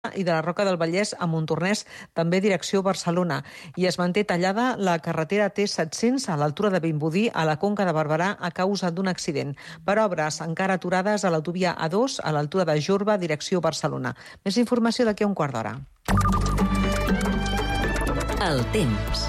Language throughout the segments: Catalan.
i de la Roca del Vallès a Montornès, també direcció Barcelona. I es manté tallada la carretera T700 a l'altura de Vimbodí, a la Conca de Barberà, a causa d'un accident. Per obres encara aturades a l'autovia A2, a l'altura de Jorba, direcció Barcelona. Més informació d'aquí a un quart d'hora. El temps.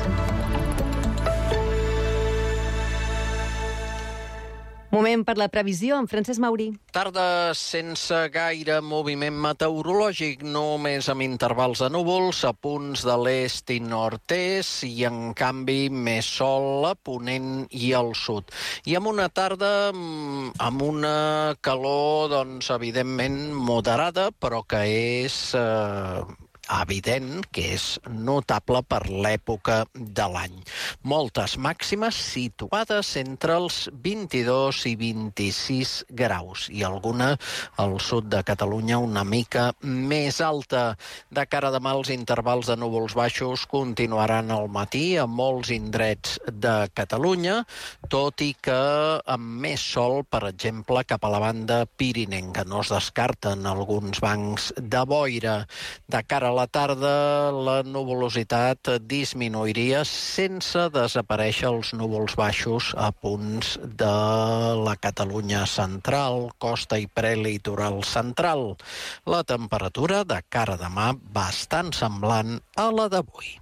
Moment per la previsió amb Francesc Mauri. Tarda sense gaire moviment meteorològic, només amb intervals de núvols a punts de l'est i nord-est i, en canvi, més sol a ponent i al sud. I amb una tarda amb una calor, doncs, evidentment moderada, però que és evident que és notable per l'època de l'any. Moltes màximes situades entre els 22 i 26 graus i alguna al sud de Catalunya una mica més alta. De cara a demà, els intervals de núvols baixos continuaran al matí a molts indrets de Catalunya, tot i que amb més sol, per exemple, cap a la banda pirinenca. No es descarten alguns bancs de boira. De cara a la tarda, la nuvolositat disminuiria sense desaparèixer els núvols baixos a punts de la Catalunya central, costa i prelitoral central. La temperatura de cara a demà bastant semblant a la d'avui.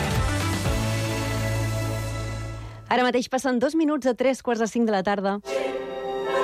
Ara mateix passen 2 minuts a 3 quarts de 5 de la tarda.